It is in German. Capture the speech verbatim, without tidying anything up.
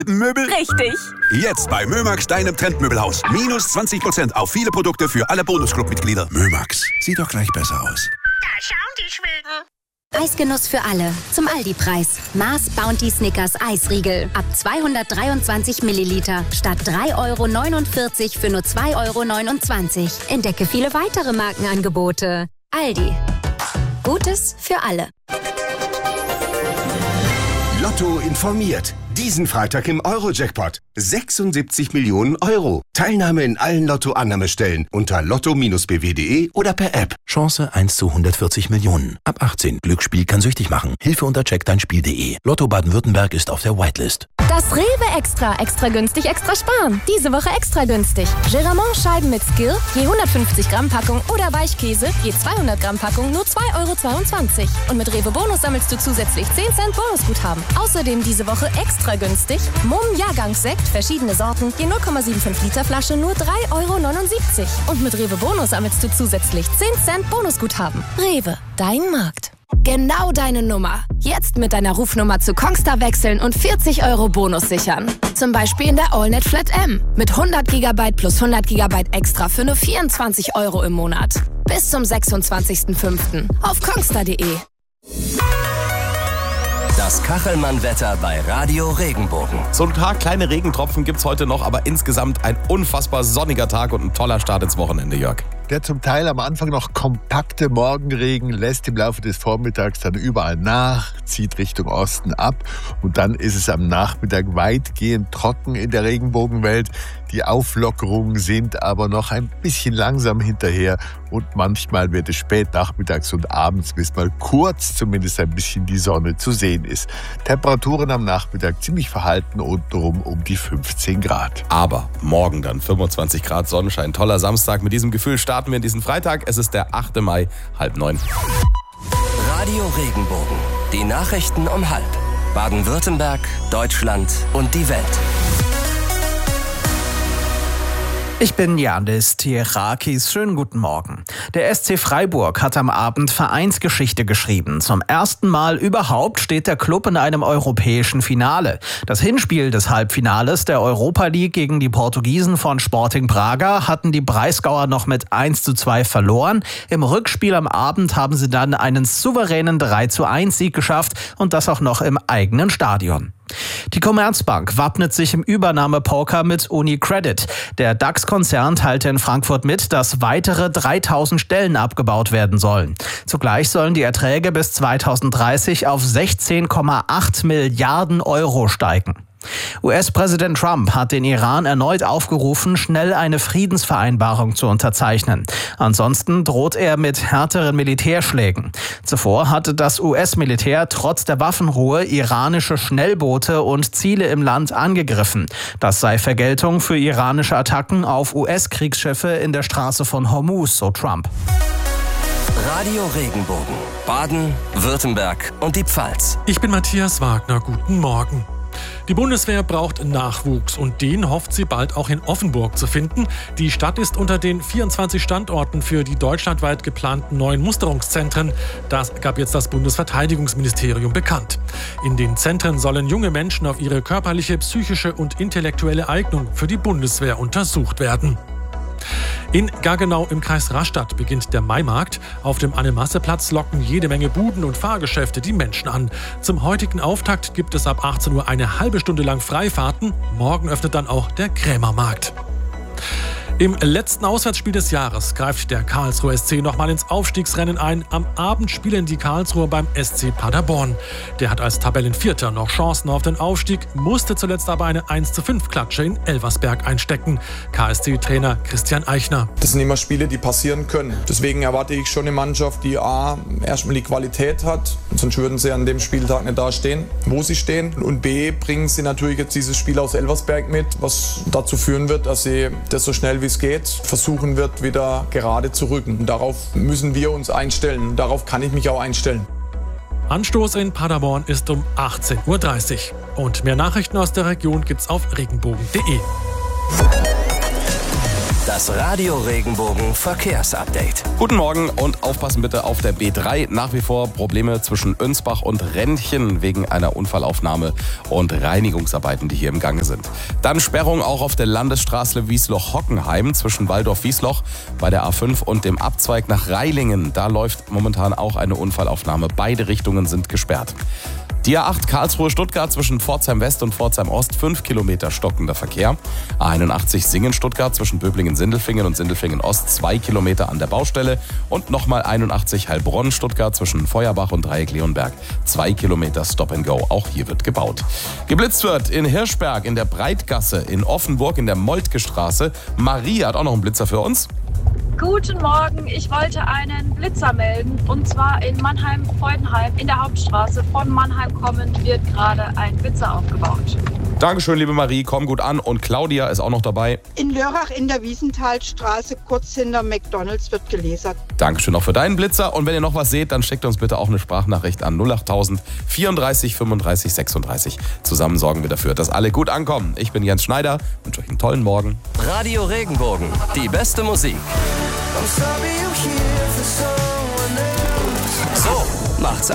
Möbel? Richtig. Jetzt bei Mömax, deinem Trendmöbelhaus. Minus zwanzig Prozent auf viele Produkte für alle Bonusclub-Mitglieder. Mömax, sieht doch gleich besser aus. Da schauen die Schweden. Eisgenuss für alle. Zum Aldi-Preis. Mars Bounty Snickers Eisriegel. Ab zweihundertdreiundzwanzig Milliliter. Statt drei Euro neunundvierzig für nur zwei Euro neunundzwanzig. Entdecke viele weitere Markenangebote. Aldi. Gutes für alle. Lotto informiert. Diesen Freitag im Euro-Jackpot. sechsundsiebzig Millionen Euro. Teilnahme in allen Lotto-Annahmestellen unter lotto Bindestrich b w punkt de oder per App. Chance eins zu hundertvierzig Millionen. Ab achtzehn. Glücksspiel kann süchtig machen. Hilfe unter check dein Spiel punkt de. Lotto Baden-Württemberg ist auf der Whitelist. Das Rewe Extra. Extra günstig, extra sparen. Diese Woche extra günstig. Geramont-Scheiben mit Skill, je hundertfünfzig Gramm Packung oder Weichkäse, je zweihundert Gramm Packung, nur zwei Euro zweiundzwanzig. Und mit Rewe Bonus sammelst du zusätzlich zehn Cent Bonusguthaben. Außerdem diese Woche extra günstig. Mumm Jahrgangssekt, verschiedene Sorten, je null Komma fünfundsiebzig Liter Flasche, nur drei Euro neunundsiebzig. Und mit Rewe Bonus sammelst du zusätzlich zehn Cent Bonusguthaben. Rewe, dein Markt. Genau deine Nummer. Jetzt mit deiner Rufnummer zu Kongstar wechseln und vierzig Euro Bonus sichern. Zum Beispiel in der AllNet Flat M. Mit hundert Gigabyte plus hundert Gigabyte extra für nur vierundzwanzig Euro im Monat. Bis zum sechsundzwanzigsten fünften auf kongstar punkt de. Das Kachelmann-Wetter bei Radio Regenbogen. So ein paar kleine Regentropfen gibt's heute noch, aber insgesamt ein unfassbar sonniger Tag und ein toller Start ins Wochenende, Jörg. Der zum Teil am Anfang noch kompakte Morgenregen lässt im Laufe des Vormittags dann überall nach, zieht Richtung Osten ab und dann ist es am Nachmittag weitgehend trocken in der Regenbogenwelt. Die Auflockerungen sind aber noch ein bisschen langsam hinterher und manchmal wird es spät nachmittags und abends, bis mal kurz zumindest ein bisschen die Sonne zu sehen ist. Temperaturen am Nachmittag ziemlich verhalten untenrum um die fünfzehn Grad. Aber morgen dann fünfundzwanzig Grad Sonnenschein, toller Samstag. Mit diesem Gefühl starten wir in diesen Freitag. Es ist der achte Mai, halb neun. Radio Regenbogen. Die Nachrichten um halb. Baden-Württemberg, Deutschland und die Welt. Ich bin Janis Tierakis. Schönen guten Morgen. Der S C Freiburg hat am Abend Vereinsgeschichte geschrieben. Zum ersten Mal überhaupt steht der Klub in einem europäischen Finale. Das Hinspiel des Halbfinales der Europa League gegen die Portugiesen von Sporting Braga hatten die Breisgauer noch mit eins zu zwei verloren. Im Rückspiel am Abend haben sie dann einen souveränen drei zu eins Sieg geschafft und das auch noch im eigenen Stadion. Die Commerzbank wappnet sich im Übernahmepoker mit UniCredit. Der DAX-Konzern teilte in Frankfurt mit, dass weitere dreitausend Stellen abgebaut werden sollen. Zugleich sollen die Erträge bis zweitausenddreißig auf sechzehn Komma acht Milliarden Euro steigen. U S-Präsident Trump hat den Iran erneut aufgerufen, schnell eine Friedensvereinbarung zu unterzeichnen. Ansonsten droht er mit härteren Militärschlägen. Zuvor hatte das U S-Militär trotz der Waffenruhe iranische Schnellboote und Ziele im Land angegriffen. Das sei Vergeltung für iranische Attacken auf U S-Kriegsschiffe in der Straße von Hormuz, so Trump. Radio Regenbogen. Baden, Württemberg und die Pfalz. Ich bin Matthias Wagner. Guten Morgen. Die Bundeswehr braucht Nachwuchs und den hofft sie bald auch in Offenburg zu finden. Die Stadt ist unter den vierundzwanzig Standorten für die deutschlandweit geplanten neuen Musterungszentren. Das gab jetzt das Bundesverteidigungsministerium bekannt. In den Zentren sollen junge Menschen auf ihre körperliche, psychische und intellektuelle Eignung für die Bundeswehr untersucht werden. In Gaggenau im Kreis Rastatt beginnt der Maimarkt. Auf dem Anne-Masse-Platz locken jede Menge Buden und Fahrgeschäfte die Menschen an. Zum heutigen Auftakt gibt es ab achtzehn Uhr eine halbe Stunde lang Freifahrten. Morgen öffnet dann auch der Krämermarkt. Im letzten Auswärtsspiel des Jahres greift der Karlsruher S C nochmal ins Aufstiegsrennen ein. Am Abend spielen die Karlsruher beim S C Paderborn. Der hat als Tabellenvierter noch Chancen auf den Aufstieg, musste zuletzt aber eine eins zu fünf Klatsche in Elversberg einstecken. K S C-Trainer Christian Eichner. Das sind immer Spiele, die passieren können. Deswegen erwarte ich schon eine Mannschaft, die A, erstmal die Qualität hat, sonst würden sie an dem Spieltag nicht da stehen, wo sie stehen. Und B, bringen sie natürlich jetzt dieses Spiel aus Elversberg mit, was dazu führen wird, dass sie das so schnell wie es geht, versuchen wird, wieder gerade zu rücken. Und darauf müssen wir uns einstellen. Darauf kann ich mich auch einstellen. Anstoß in Paderborn ist um achtzehn Uhr dreißig. Und mehr Nachrichten aus der Region gibt's auf regenbogen punkt de. Das Radio Regenbogen Verkehrsupdate. Guten Morgen und aufpassen bitte auf der B drei. Nach wie vor Probleme zwischen Önsbach und Rentchen wegen einer Unfallaufnahme und Reinigungsarbeiten, die hier im Gange sind. Dann Sperrung auch auf der Landesstraße Wiesloch-Hockenheim zwischen Waldorf-Wiesloch bei der A fünf und dem Abzweig nach Reilingen. Da läuft momentan auch eine Unfallaufnahme. Beide Richtungen sind gesperrt. Die A acht Karlsruhe-Stuttgart zwischen Pforzheim West und Pforzheim Ost, fünf Kilometer stockender Verkehr. A einundachtzig Singen-Stuttgart zwischen Böblingen-Sindelfingen und Sindelfingen-Ost, zwei Kilometer an der Baustelle. Und nochmal einundachtzig Heilbronn-Stuttgart zwischen Feuerbach und Dreieck-Leonberg, zwei Kilometer Stop and Go. Auch hier wird gebaut. Geblitzt wird in Hirschberg, in der Breitgasse, in Offenburg, in der Moltke-Straße. Marie hat auch noch einen Blitzer für uns. Guten Morgen, ich wollte einen Blitzer melden und zwar in Mannheim-Freudenheim in der Hauptstraße. Von Mannheim kommend wird gerade ein Blitzer aufgebaut. Dankeschön, liebe Marie, komm gut an. Und Claudia ist auch noch dabei. In Lörrach in der Wiesenthalstraße, kurz hinter McDonalds, wird gelasert. Dankeschön auch für deinen Blitzer. Und wenn ihr noch was seht, dann schickt uns bitte auch eine Sprachnachricht an null acht tausend vierunddreißig fünfunddreißig sechsunddreißig. Zusammen sorgen wir dafür, dass alle gut ankommen. Ich bin Jens Schneider, wünsche euch einen tollen Morgen. Radio Regenbogen, die beste Musik. So macht's